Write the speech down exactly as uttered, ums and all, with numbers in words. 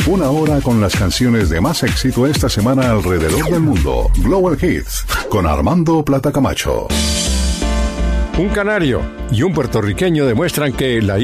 Una hora con las canciones de más éxito esta semana alrededor del mundo. Global Hits con Armando Plata Camacho. Un canario y un puertorriqueño demuestran que la